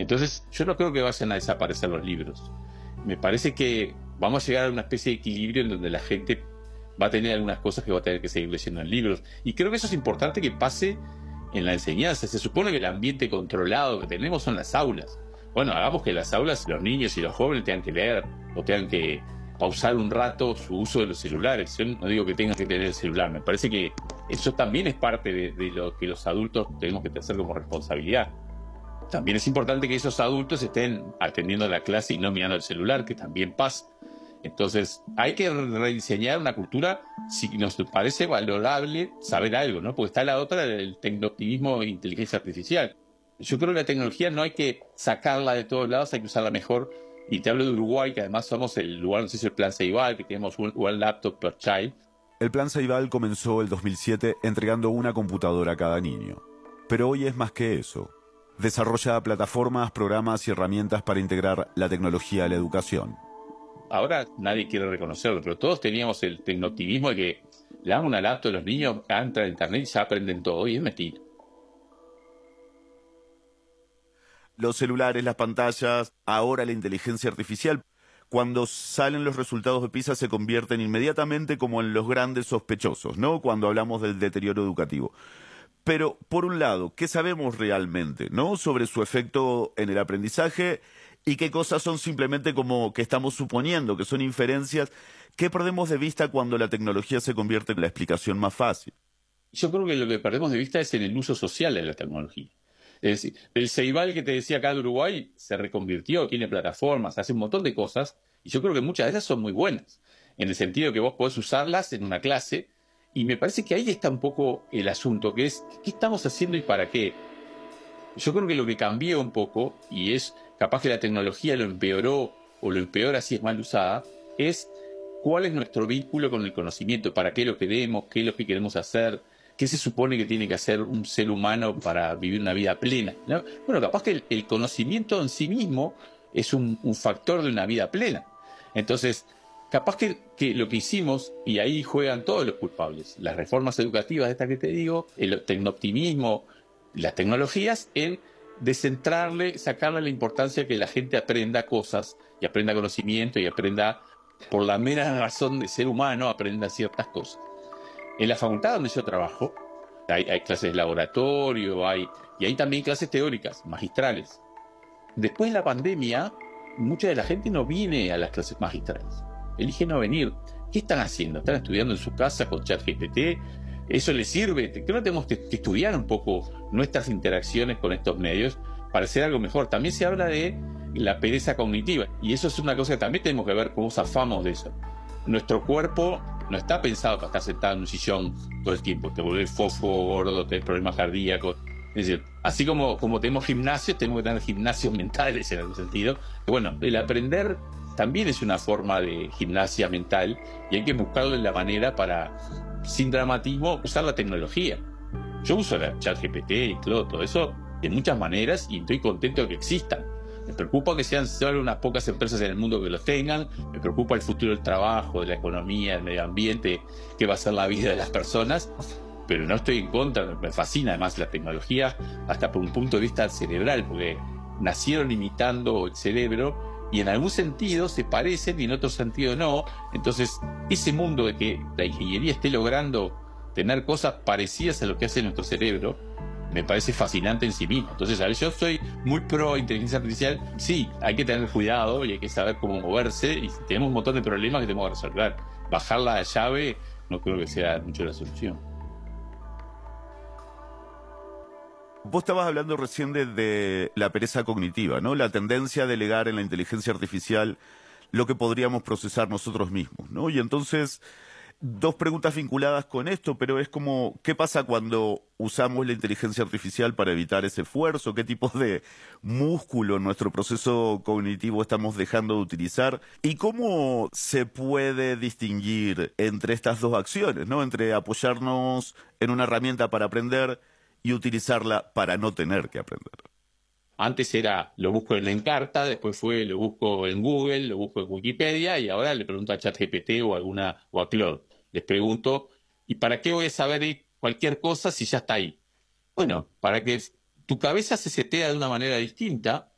Entonces, yo no creo que vayan a desaparecer los libros. Me parece que vamos a llegar a una especie de equilibrio en donde la gente va a tener algunas cosas que va a tener que seguir leyendo en libros. Y creo que eso es importante que pase en la enseñanza. Se supone que el ambiente controlado que tenemos son las aulas. Bueno, hagamos que en las aulas los niños y los jóvenes tengan que leer o tengan que pausar un rato su uso de los celulares. Yo no digo que tengan que tener el celular. Me parece que eso también es parte de lo que los adultos tenemos que hacer como responsabilidad. También es importante que esos adultos estén atendiendo a la clase y no mirando el celular, que también pasa. Entonces, hay que rediseñar una cultura si nos parece valorable saber algo, ¿no? Porque está la otra del tecnooptimismo e inteligencia artificial. Yo creo que la tecnología no hay que sacarla de todos lados, hay que usarla mejor. Y te hablo de Uruguay, que además somos el lugar, no sé si el Plan Ceibal, que tenemos un laptop per child. El Plan Ceibal comenzó el 2007 entregando una computadora a cada niño. Pero hoy es más que eso. Desarrolla plataformas, programas y herramientas para integrar la tecnología a la educación. Ahora nadie quiere reconocerlo, pero todos teníamos el tecnooptimismo de que le dan una laptop a los niños, entran a internet y ya aprenden todo, y es mentira. Los celulares, las pantallas, ahora la inteligencia artificial. Cuando salen los resultados de PISA se convierten inmediatamente como en los grandes sospechosos, ¿no? Cuando hablamos del deterioro educativo. Pero, por un lado, ¿qué sabemos realmente, ¿no? sobre su efecto en el aprendizaje y qué cosas son simplemente como que estamos suponiendo, que son inferencias? ¿Qué perdemos de vista cuando la tecnología se convierte en la explicación más fácil? Yo creo que lo que perdemos de vista es en el uso social de la tecnología. Es decir, el Ceibal que te decía acá de Uruguay se reconvirtió, tiene plataformas, hace un montón de cosas, y yo creo que muchas de esas son muy buenas, en el sentido que vos podés usarlas en una clase. Y me parece que ahí está un poco el asunto, que es ¿qué estamos haciendo y para qué? Yo creo que lo que cambió un poco, y es capaz que la tecnología lo empeoró o lo empeora si es mal usada, es cuál es nuestro vínculo con el conocimiento, para qué lo queremos, qué es lo que queremos hacer, qué se supone que tiene que hacer un ser humano para vivir una vida plena, ¿no? Bueno, capaz que el conocimiento en sí mismo es un factor de una vida plena. Entonces, capaz que lo que hicimos, y ahí juegan todos los culpables, las reformas educativas estas que te digo, el tecnooptimismo, las tecnologías, en descentrarle, sacarle la importancia que la gente aprenda cosas, y aprenda conocimiento, y aprenda, por la mera razón de ser humano, aprenda ciertas cosas. En la facultad donde yo trabajo, hay clases de laboratorio, y hay también clases teóricas, magistrales. Después de la pandemia, mucha de la gente no viene a las clases magistrales. Elige no venir. ¿Qué están haciendo? ¿Están estudiando en su casa con ChatGPT? ¿Eso les sirve? Creo que tenemos que estudiar un poco nuestras interacciones con estos medios para hacer algo mejor. También se habla de la pereza cognitiva, y eso es una cosa que también tenemos que ver cómo zafamos de eso. Nuestro cuerpo no está pensado para estar sentado en un sillón todo el tiempo. Te volvés fofo, gordo, tenés problemas cardíacos. Es decir, así como tenemos gimnasios, tenemos que tener gimnasios mentales en algún sentido. Bueno, el aprender también es una forma de gimnasia mental, y hay que buscarle la manera para, sin dramatismo, usar la tecnología. Yo uso la ChatGPT y Claude, todo eso, de muchas maneras, y estoy contento de que existan. Me preocupa que sean solo unas pocas empresas en el mundo que los tengan, me preocupa el futuro del trabajo, de la economía, del medio ambiente, qué va a ser la vida de las personas, pero no estoy en contra, me fascina además la tecnología, hasta por un punto de vista cerebral, porque nacieron imitando el cerebro, y en algún sentido se parecen y en otro sentido no. Entonces, ese mundo de que la ingeniería esté logrando tener cosas parecidas a lo que hace nuestro cerebro, me parece fascinante en sí mismo. Entonces, a ver, yo soy muy pro inteligencia artificial. Sí, hay que tener cuidado y hay que saber cómo moverse, y tenemos un montón de problemas que tenemos que resolver. Bajar la llave no creo que sea mucho la solución. Vos estabas hablando recién de la pereza cognitiva, ¿no? La tendencia a delegar en la inteligencia artificial lo que podríamos procesar nosotros mismos, ¿no? Y entonces, dos preguntas vinculadas con esto, pero es como, ¿qué pasa cuando usamos la inteligencia artificial para evitar ese esfuerzo? ¿Qué tipo de músculo en nuestro proceso cognitivo estamos dejando de utilizar? ¿Y cómo se puede distinguir entre estas dos acciones, ¿no? Entre apoyarnos en una herramienta para aprender y utilizarla para no tener que aprender. Antes era, lo busco en la Encarta, después fue, lo busco en Google, lo busco en Wikipedia, y ahora le pregunto a ChatGPT o a Claude. Les pregunto, ¿y para qué voy a saber cualquier cosa si ya está ahí? Bueno, para que tu cabeza se setea de una manera distinta,